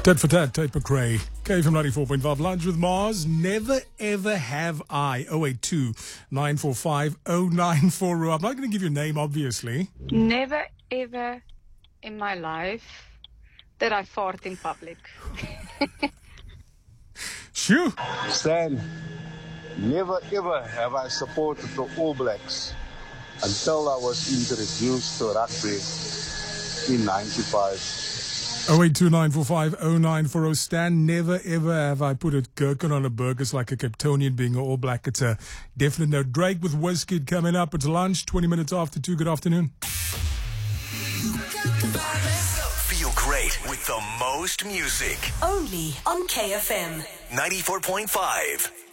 Tit for tat, Tate McRae. KFM 94.5, Lunch with Mars. Never ever have I. 082 945 094. I'm not going to give you a name, obviously. Never ever in my life did I fart in public. Shoo! Stan, never ever have I supported the All Blacks until I was introduced to rugby in 95. 082 945 094. Stan, never ever have I put a gherkin on a burger. It's like a Capetonian being All Black. It's a definite no. Drake with Wizkid coming up. It's lunch, 20 minutes after 2. Good afternoon. Feel great with the most music. Only on KFM 94.5.